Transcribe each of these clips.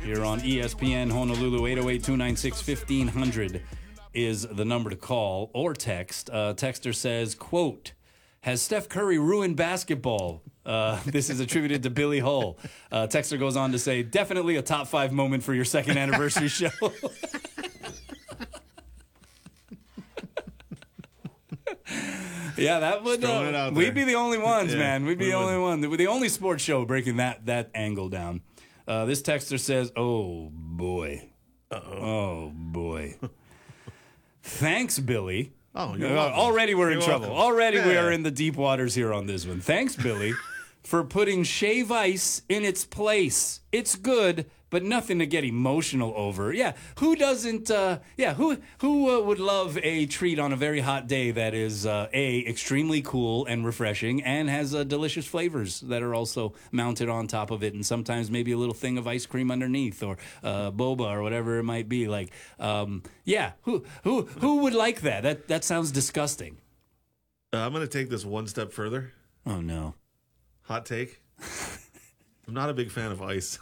here on ESPN Honolulu. 808-296-1500 is the number to call or text. Texter says, quote, has Steph Curry ruined basketball? This is attributed to Billy Hull. Texter goes on to say, definitely a top 5 moment for your second anniversary show. Yeah, that would. We'd be the only ones, man. We'd be the only one. The only sports show breaking that angle down. This texter says, "Oh boy, oh boy, thanks, Billy." Oh, already we're in trouble. Welcome. Already we are in the deep waters here on this one. Thanks, Billy, for putting shave ice in its place. It's good, but nothing to get emotional over. Yeah, who doesn't? Who would love a treat on a very hot day that is extremely cool and refreshing and has delicious flavors that are also mounted on top of it, and sometimes maybe a little thing of ice cream underneath or boba or whatever it might be. Like, who would like that? That sounds disgusting. I'm going to take this one step further. Oh no! Hot take. I'm not a big fan of ice.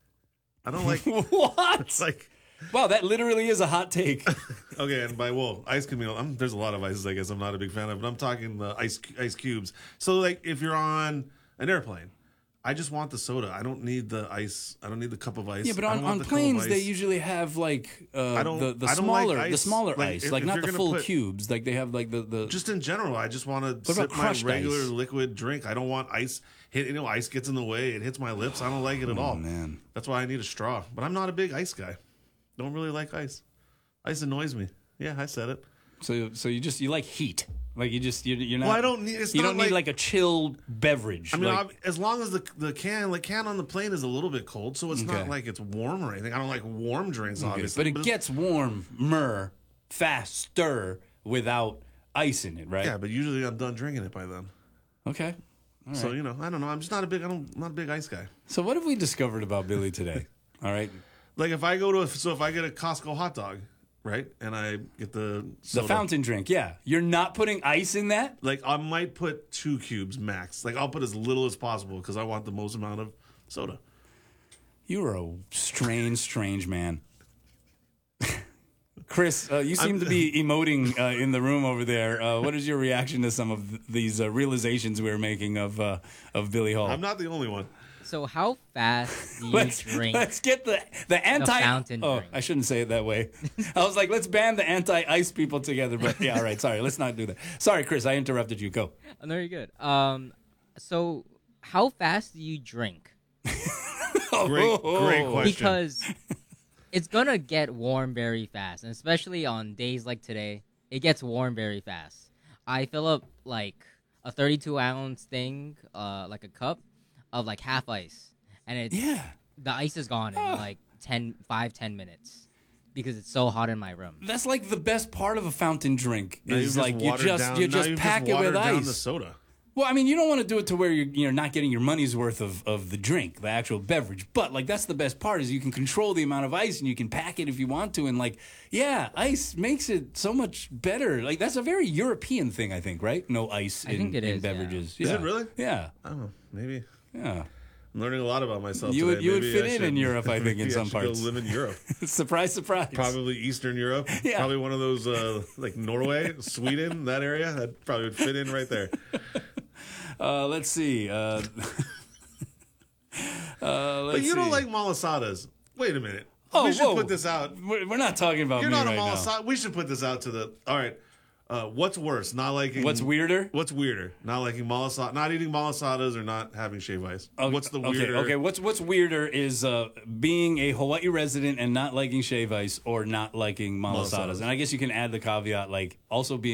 I don't like what? It's like, wow, that literally is a hot take. okay, and ice can be. There's a lot of ices, I guess I'm not a big fan of, but I'm talking the ice cubes. So like, if you're on an airplane, I just want the soda. I don't need the ice. I don't need the cup of ice. Yeah, but on planes they usually have like the smaller ice, like not the full cubes. Like they have like the. Just in general, I just want to sip my regular liquid drink. I don't want ice. Ice gets in the way. It hits my lips. I don't like it at all. Man, that's why I need a straw. But I'm not a big ice guy. Don't really like ice. Ice annoys me. Yeah, I said it. So you like heat. Like you're not. Well, I don't need. You don't need like a chill beverage. I mean, as long as the can on the plane is a little bit cold, so it's not like it's warm or anything. I don't like warm drinks, obviously. But it gets warmer faster without ice in it, right? Yeah, but usually I'm done drinking it by then. Okay. All so right. I don't know. I'm just not a big. I'm not a big ice guy. So what have we discovered about Billy today? All right. Like if I get a Costco hot dog, right, and I get the fountain drink, yeah, you're not putting ice in that. Like I might put 2 cubes max. Like I'll put as little as possible because I want the most amount of soda. You are a strange man. Chris, you seem to be emoting in the room over there. What is your reaction to some of these realizations we're making of Billy Hull? I'm not the only one. So how fast do you drink? Let's get the fountain drink. I shouldn't say it that way. I was like, let's ban the anti-ice people together. But yeah, all right. Sorry, let's not do that. Sorry, Chris, I interrupted you. Go. Oh, no, you're good. So how fast do you drink? Great question. Because it's gonna get warm very fast, and especially on days like today, it gets warm very fast. I fill up like a 32-ounce thing, like a cup of like half ice, and the ice is gone in like 10 minutes because it's so hot in my room. That's like the best part of a fountain drink is like you just just pack it with ice. The soda. Well, I mean, you don't want to do it to where you're not getting your money's worth of the drink, the actual beverage. But like that's the best part is you can control the amount of ice and you can pack it if you want to. And like, yeah, ice makes it so much better. Like that's a very European thing, I think, right? No ice in beverages. Yeah. Is it really? Yeah. I don't know. Maybe. Yeah. I'm learning a lot about myself you today. You would fit in Europe, I think, in some parts. Go live in Europe. Surprise, surprise. Probably Eastern Europe. Yeah. Probably one of those like Norway, Sweden, that area. That probably would fit in right there. Let's see. But you don't like malasadas. Wait a minute. We should put this out. We're not talking about You're me not right a malasada. now. We should put this out to the. All right. What's worse? Not liking. What's weirder? What's weirder? Not liking malasada. Not eating malasadas or not having shave ice. What's the weirder? Okay. What's weirder is being a Hawaii resident and not liking shave ice or not liking malasadas. And I guess you can add the caveat like also being